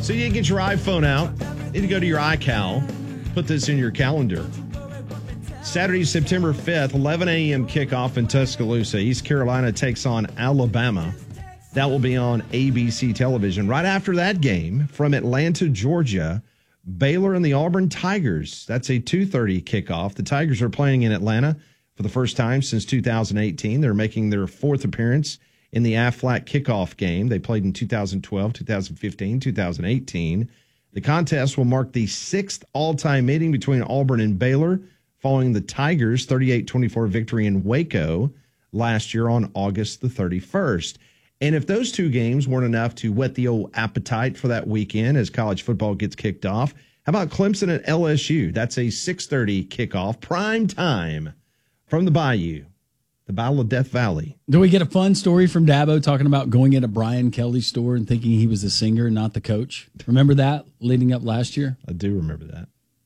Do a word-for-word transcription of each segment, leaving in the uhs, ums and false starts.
So you get your iPhone out. You need to go to your iCal. Put this in your calendar. Saturday, September fifth, eleven a.m. kickoff in Tuscaloosa. East Carolina takes on Alabama. That will be on A B C television. Right after that game, from Atlanta, Georgia, Baylor and the Auburn Tigers. That's a two thirty kickoff. The Tigers are playing in Atlanta for the first time since two thousand eighteen. They're making their fourth appearance in the Aflac kickoff game. They played in two thousand twelve, two thousand fifteen, two thousand eighteen. The contest will mark the sixth all-time meeting between Auburn and Baylor, following the Tigers' thirty-eight twenty-four victory in Waco last year on August the thirty-first. And if those two games weren't enough to whet the old appetite for that weekend as college football gets kicked off, how about Clemson at L S U? That's a six thirty kickoff, prime time from the Bayou, the Battle of Death Valley. Do we get a fun story from Dabo talking about going into Brian Kelly's store and thinking he was the singer and not the coach? Remember that leading up last year? I do remember that.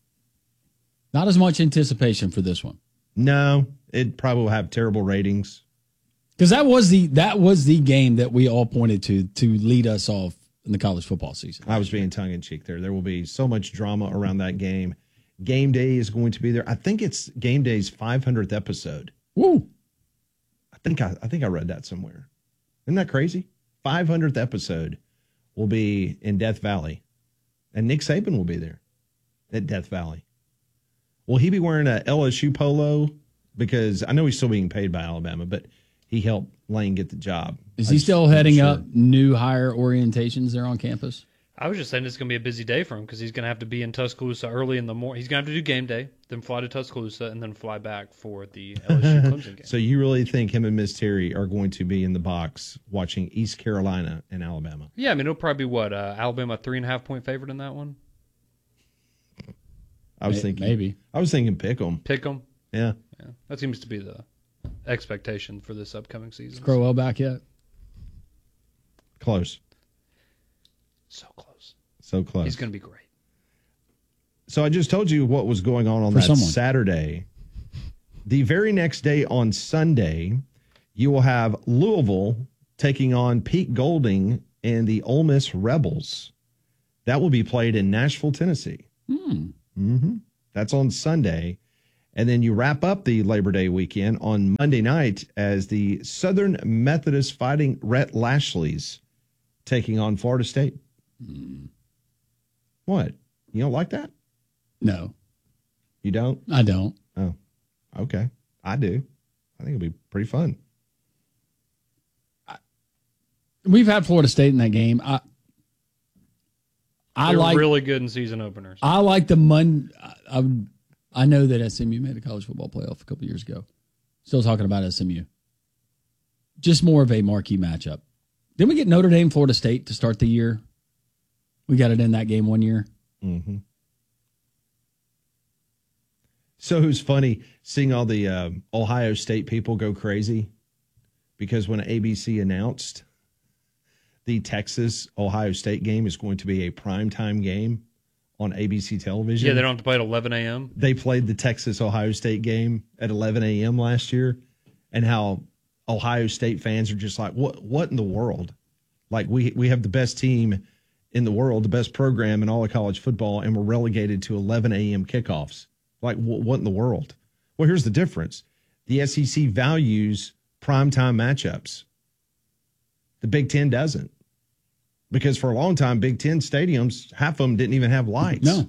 Not as much anticipation for this one. No, it probably will have terrible ratings. Because that was the that was the game that we all pointed to to lead us off in the college football season. I was being tongue-in-cheek there. There will be so much drama around that game. Game Day is going to be there. I think it's Game Day's five hundredth episode. Woo! I think I, I think I read that somewhere. Isn't that crazy? five hundredth episode will be in Death Valley. And Nick Saban will be there at Death Valley. Will he be wearing a L S U polo? Because I know he's still being paid by Alabama, but he helped Lane get the job. Is he still heading up new hire orientations there on campus? I was just saying it's going to be a busy day for him because he's going to have to be in Tuscaloosa early in the morning. He's going to have to do game day, then fly to Tuscaloosa, and then fly back for the L S U Clemson game. So you really think him and Miss Terry are going to be in the box watching East Carolina and Alabama? Yeah, I mean, it'll probably be what, uh, Alabama three and a half point favorite in that one? I was thinking maybe. I was thinking pick 'em. Pick 'em? Yeah. Yeah. That seems to be the expectation for this upcoming season. Is Crowell back yet? Close. So close. So close. He's going to be great. So I just told you what was going on on For that someone. Saturday. The very next day on Sunday, you will have Louisville taking on Pete Golding and the Ole Miss Rebels. That will be played in Nashville, Tennessee. Hmm. Mm-hmm. That's on Sunday. And then you wrap up the Labor Day weekend on Monday night as the Southern Methodist Fighting Rhett Lashleys taking on Florida State. Hmm. What? You don't like that? No, You don't? I don't. Oh, okay. I do. I think it'll be pretty fun. We've had Florida State in that game. I I They're like really good in season openers. I like the Mon. I, I I know that S M U made a college football playoff a couple years ago. Still talking about S M U. Just more of a marquee matchup. Didn't we get Notre Dame, Florida State to start the year? We got it in that game one year. Mm-hmm. So it was funny seeing all the uh, Ohio State people go crazy because when A B C announced the Texas-Ohio State game is going to be a primetime game on A B C television. Yeah, they don't have to play at eleven a.m. They played the Texas-Ohio State game at eleven a.m. last year, and how Ohio State fans are just like, what What in the world? Like, we we have the best team in the world, the best program in all of college football, and we're relegated to eleven a.m. kickoffs. Like, wh- what in the world? Well, here's the difference. The S E C values primetime matchups. The Big Ten doesn't. Because for a long time, Big Ten stadiums, half of them didn't even have lights. No.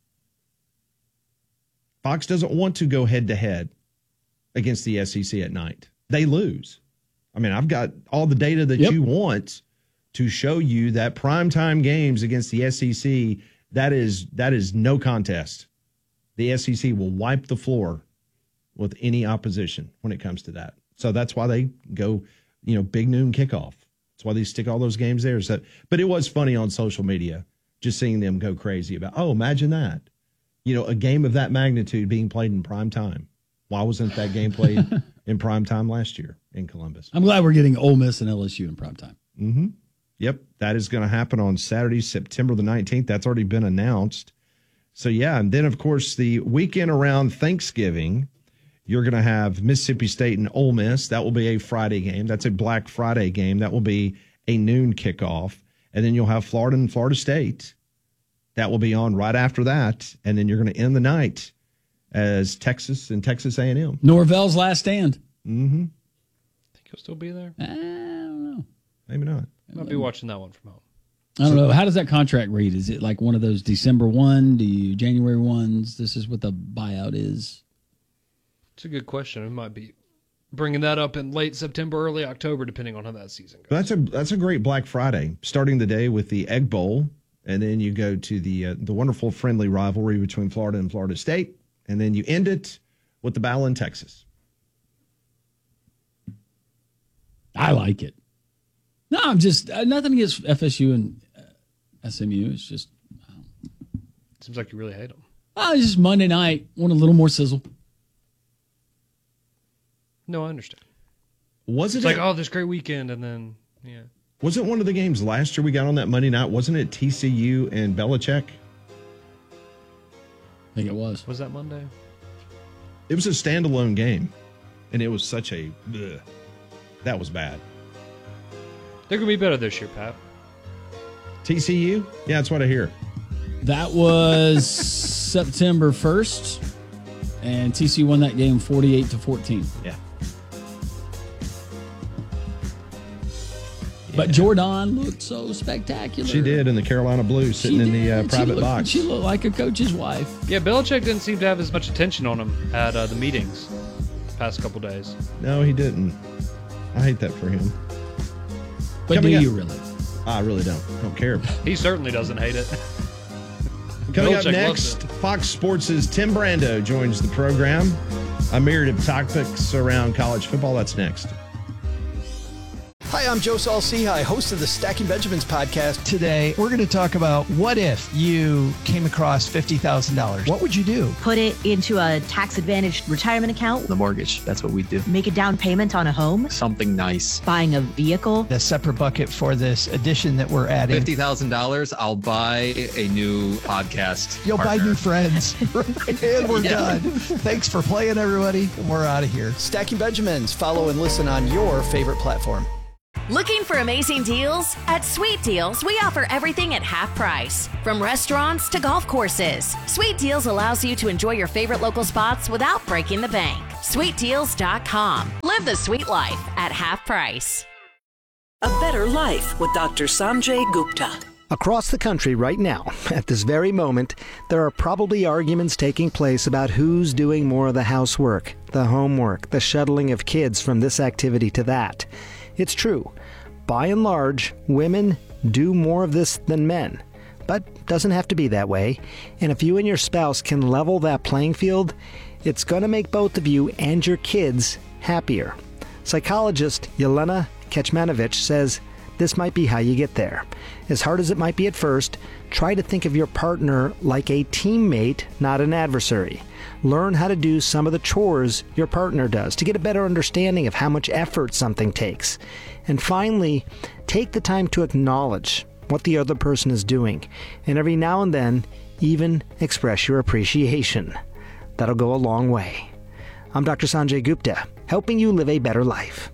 Fox doesn't want to go head-to-head against the S E C at night. They lose. I mean, I've got all the data that Yep. you want to show you that primetime games against the S E C, that is that is no contest. The S E C will wipe the floor with any opposition when it comes to that. So that's why they go, you know, big noon kickoff. That's why they stick all those games there. So, but it was funny on social media just seeing them go crazy about, oh, imagine that. You know, a game of that magnitude being played in prime time. Why wasn't that game played in prime time last year in Columbus? I'm glad we're getting Ole Miss and L S U in primetime. Mm-hmm. Yep, that is going to happen on Saturday, September the nineteenth. That's already been announced. So, yeah, and then, of course, the weekend around Thanksgiving, you're going to have Mississippi State and Ole Miss. That will be a Friday game. That's a Black Friday game. That will be a noon kickoff. And then you'll have Florida and Florida State. That will be on right after that. And then you're going to end the night as Texas and Texas A and M. Norvell's last stand. Mm-hmm. Think he'll still be there? I don't know. Maybe not. I'll be watching that one from home. I don't know. How does that contract read? Is it like one of those December first? Do you January first? This is what the buyout is. It's a good question. It might be bringing that up in late September, early October, depending on how that season goes. That's a that's a great Black Friday, starting the day with the Egg Bowl, and then you go to the uh, the wonderful friendly rivalry between Florida and Florida State, and then you end it with the battle in Texas. I like it. No, I'm just uh, nothing against F S U and uh, S M U. It's just um, seems like you really hate them. Oh, it's just Monday night. Want a little more sizzle. No, I understand. Was it it's like, a, oh, this great weekend, and then, yeah. Wasn't one of the games last year we got on that Monday night? Wasn't it T C U and Belichick? I think it was. Was that Monday? It was a standalone game, and it was such a... Ugh, that was bad. They're going to be better this year, Pat. T C U? Yeah, that's what I hear. That was September first, and T C U won that game forty-eight to fourteen. Yeah. But yeah. Jordan looked so spectacular. She did in the Carolina Blue, sitting she in the uh, private she looked, box. She looked like a coach's wife. Yeah, Belichick didn't seem to have as much attention on him at uh, the meetings the past couple days. No, he didn't. I hate that for him. But Coming do up, you really? I really don't. Don't care. He certainly doesn't hate it. Coming Belichick up next, Fox Sports' Tim Brando joins the program. A myriad of topics around college football. That's next. Hi, I'm Joe Saul-Sehy, host of the Stacking Benjamins podcast. Today, we're going to talk about what if you came across fifty thousand dollars? What would you do? Put it into a tax-advantaged retirement account. The mortgage, that's what we do. Make a down payment on a home. Something nice. Buying a vehicle. A separate bucket for this addition that we're adding. fifty thousand dollars, I'll buy a new podcast You'll partner. buy new friends. And we're yeah. done. Thanks for playing, everybody. We're out of here. Stacking Benjamins. Follow and listen on your favorite platform. Looking for amazing deals? At Sweet Deals, we offer everything at half price. From restaurants to golf courses, Sweet Deals allows you to enjoy your favorite local spots without breaking the bank. sweet deals dot com. Live the sweet life at half price. A better life with Doctor Sanjay Gupta. Across the country right now, at this very moment, there are probably arguments taking place about who's doing more of the housework, the homework, the shuttling of kids from this activity to that. It's true. By and large, women do more of this than men. But doesn't have to be that way. And if you and your spouse can level that playing field, it's going to make both of you and your kids happier. Psychologist Yelena Kecmanovic says this might be how you get there. As hard as it might be at first, try to think of your partner like a teammate, not an adversary. Learn how to do some of the chores your partner does to get a better understanding of how much effort something takes. And finally, take the time to acknowledge what the other person is doing, and every now and then, even express your appreciation. That'll go a long way. I'm Doctor Sanjay Gupta, helping you live a better life.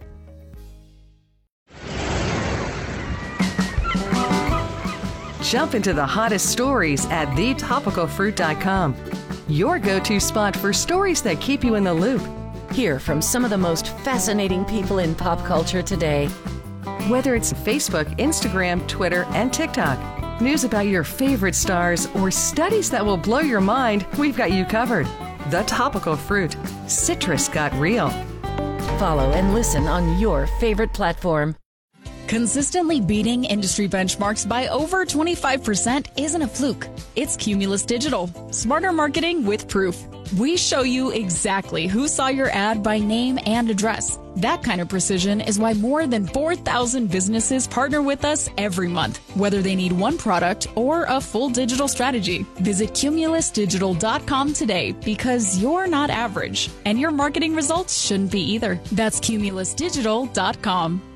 Jump into the hottest stories at the topical fruit dot com. Your go-to spot for stories that keep you in the loop. Hear from some of the most fascinating people in pop culture today. Whether it's Facebook, Instagram, Twitter, and TikTok, news about your favorite stars, or studies that will blow your mind, we've got you covered. The Topical Fruit. Citrus got real. Follow and listen on your favorite platform. Consistently beating industry benchmarks by over twenty-five percent isn't a fluke. It's Cumulus Digital. Smarter marketing with proof. We show you exactly who saw your ad by name and address. That kind of precision is why more than four thousand businesses partner with us every month, whether they need one product or a full digital strategy. Visit cumulus digital dot com today because you're not average, and your marketing results shouldn't be either. That's cumulus digital dot com.